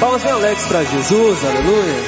Palmas bem alegres para Jesus, aleluia.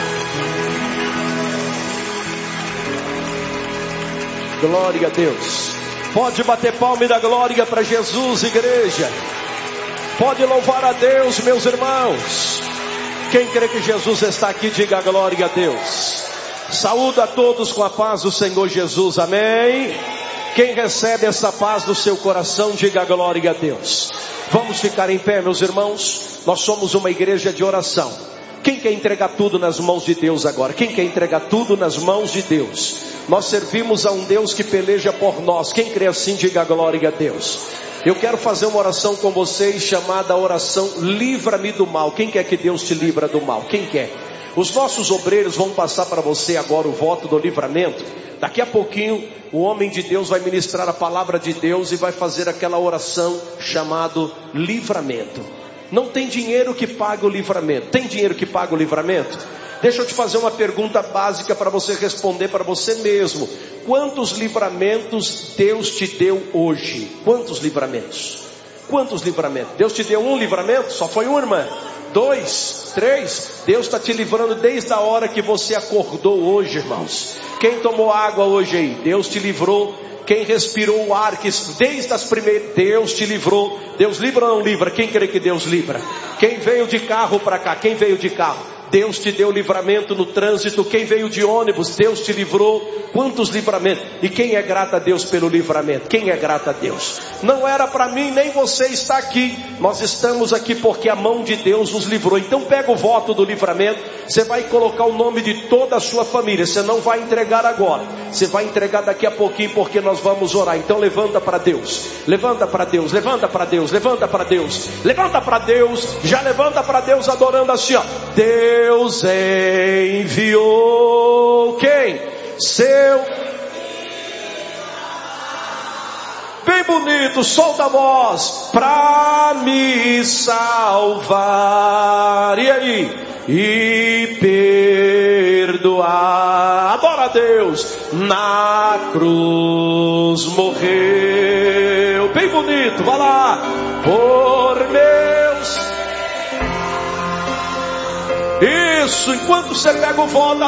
Glória a Deus. Pode bater palma e dar glória para Jesus, igreja. Pode louvar a Deus, meus irmãos. Quem crê que Jesus está aqui, diga glória a Deus. Saúde a todos com a paz do Senhor Jesus, amém. Quem recebe essa paz do seu coração, diga glória a Deus. Vamos ficar em pé, meus irmãos. Nós somos uma igreja de oração. Quem quer entregar tudo nas mãos de Deus agora? Quem quer entregar tudo nas mãos de Deus? Nós servimos a um Deus que peleja por nós. Quem crê assim, diga glória a Deus. Eu quero fazer uma oração com vocês chamada oração livra-me do mal. Quem quer que Deus te livra do mal? Quem quer? Os nossos obreiros vão passar para você agora o voto do livramento. Daqui a pouquinho o homem de Deus vai ministrar a palavra de Deus e vai fazer aquela oração chamada livramento. Não tem dinheiro que pague o livramento. Tem dinheiro que pague o livramento? Deixa eu te fazer uma pergunta básica para você responder para você mesmo. Quantos livramentos Deus te deu hoje? Quantos livramentos? Quantos livramentos? Deus te deu um livramento? Só foi um, irmã? 2, 3? Deus está te livrando desde a hora que você acordou hoje, irmãos. Quem tomou água hoje aí? Deus te livrou. Quem respirou o ar, que desde as primeiras, Deus te livrou. Deus livra ou não livra? Quem crê que Deus livra? Quem veio de carro para cá? Quem veio de carro? Deus te deu livramento no trânsito. Quem veio de ônibus, Deus te livrou. Quantos livramentos? E quem é grato a Deus pelo livramento? Quem é grato a Deus? Não era para mim, nem você está aqui. Nós estamos aqui porque a mão de Deus nos livrou. Então pega o voto do livramento. Você vai colocar o nome de toda a sua família. Você não vai entregar agora. Você vai entregar daqui a pouquinho, porque nós vamos orar. Então levanta para Deus. Levanta para Deus. Levanta para Deus. Levanta para Deus. Levanta para Deus. Já levanta para Deus adorando assim, ó. Deus enviou quem? Seu. Bem bonito, solta a voz. Pra me salvar. E aí? E perdoar. Adora a Deus. Na cruz morreu. Bem bonito, vai lá. Por meus. Isso, enquanto você pega o voto,